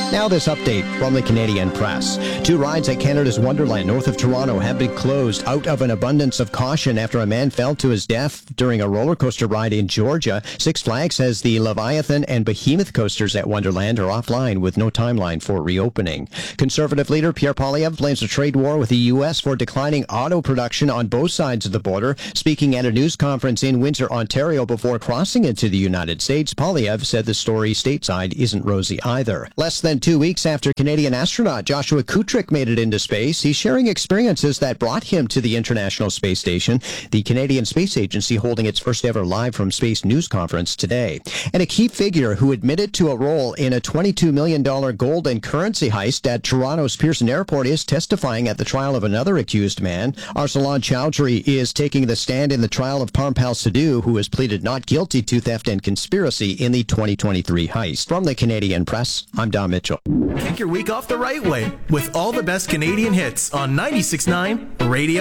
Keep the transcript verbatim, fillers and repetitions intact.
Now this update from the Canadian Press. Two rides at Canada's Wonderland north of Toronto have been closed out of an abundance of caution after a man fell to his death during a roller coaster ride in Georgia. Six Flags says the Leviathan and Behemoth coasters at Wonderland are offline with no timeline for reopening. Conservative leader Pierre Poilievre blames a trade war with the U S for declining auto production on both sides of the border. Speaking at a news conference in Windsor, Ontario before crossing into the United States, Poilievre said the story stateside isn't rosy either. Less than two weeks after Canadian astronaut Joshua Kutrick made it into space, he's sharing experiences that brought him to the International Space Station. The Canadian Space Agency holding its first ever live from space news conference today. And a key figure who admitted to a role in a twenty-two million dollars gold and currency heist at Toronto's Pearson Airport is testifying at the trial of another accused man. Arsalan Chowdhury is taking the stand in the trial of Parmpal Sidhu, who has pleaded not guilty to theft and conspiracy in the twenty twenty-three heist. From the Canadian Press, I'm Don Mitchell. Kick your week off the right way with all the best Canadian hits on ninety-six point nine Radio.